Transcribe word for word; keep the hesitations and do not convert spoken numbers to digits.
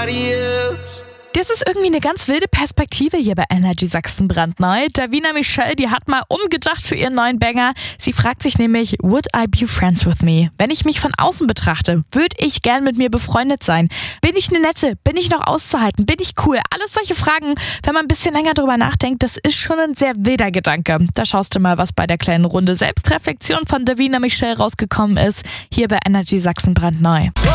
nobody else. Das ist irgendwie eine ganz wilde Perspektive hier bei Energy Sachsen brandneu. Davina Michelle, die hat mal umgedacht für ihren neuen Banger. Sie fragt sich nämlich, would I be friends with me? Wenn ich mich von außen betrachte, würde ich gern mit mir befreundet sein? Bin ich eine Nette? Bin ich noch auszuhalten? Bin ich cool? Alles solche Fragen, wenn man ein bisschen länger drüber nachdenkt, das ist schon ein sehr wilder Gedanke. Da schaust du mal, was bei der kleinen Runde Selbstreflexion von Davina Michelle rausgekommen ist, hier bei Energy Sachsen brandneu.